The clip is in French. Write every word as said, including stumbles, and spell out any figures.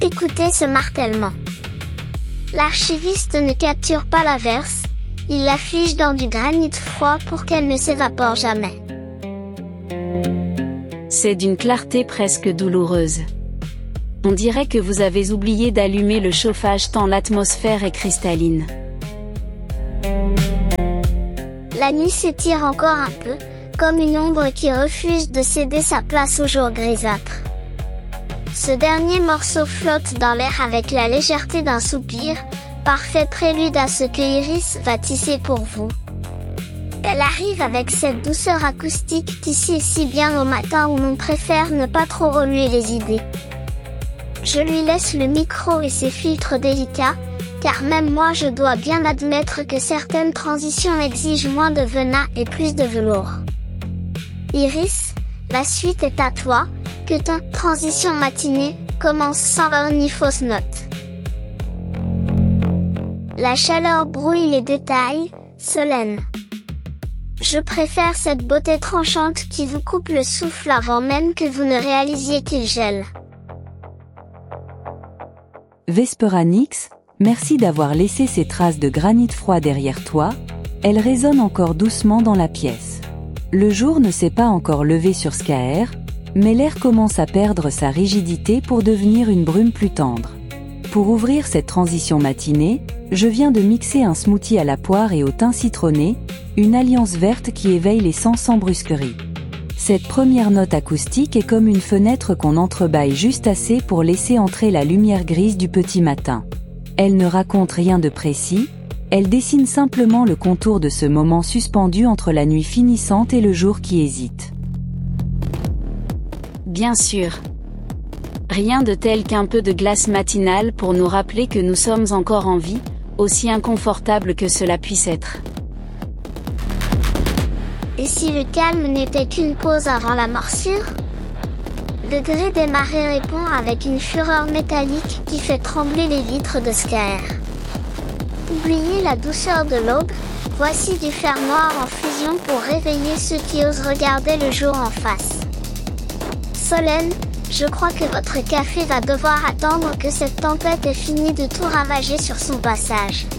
Écoutez ce martèlement. L'archiviste ne capture pas l'averse, il la fige dans du granit froid pour qu'elle ne s'évapore jamais. C'est d'une clarté presque douloureuse. On dirait que vous avez oublié d'allumer le chauffage tant l'atmosphère est cristalline. La nuit s'étire encore un peu, comme une ombre qui refuse de céder sa place au jour grisâtre. Ce dernier morceau flotte dans l'air avec la légèreté d'un soupir, parfait prélude à ce que Iris va tisser pour vous. Elle arrive avec cette douceur acoustique qui sied si bien au matin où l'on préfère ne pas trop remuer les idées. Je lui laisse le micro et ses filtres délicats, car même moi je dois bien admettre que certaines transitions exigent moins de venin et plus de velours. Iris, la suite est à toi, que ta transition matinée commence sans heurts ni fausse note. La chaleur brouille les détails, Solène. Je préfère cette beauté tranchante qui vous coupe le souffle avant même que vous ne réalisiez qu'il gèle. Vesperanix, merci d'avoir laissé ces traces de granit froid derrière toi, elles résonnent encore doucement dans la pièce. Le jour ne s'est pas encore levé sur Skaer, mais l'air commence à perdre sa rigidité pour devenir une brume plus tendre. Pour ouvrir cette transition matinée, je viens de mixer un smoothie à la poire et au thym citronné, une alliance verte qui éveille les sens sans brusquerie. Cette première note acoustique est comme une fenêtre qu'on entrebâille juste assez pour laisser entrer la lumière grise du petit matin. Elle ne raconte rien de précis, elle dessine simplement le contour de ce moment suspendu entre la nuit finissante et le jour qui hésite. Bien sûr. Rien de tel qu'un peu de glace matinale pour nous rappeler que nous sommes encore en vie, aussi inconfortable que cela puisse être. Et si le calme n'était qu'une pause avant la morsure? Le gré des marées répond avec une fureur métallique qui fait trembler les vitres de Skaer. Oubliez la douceur de l'aube, voici du fer noir en fusion pour réveiller ceux qui osent regarder le jour en face. Solène, je crois que votre café va devoir attendre que cette tempête ait fini de tout ravager sur son passage.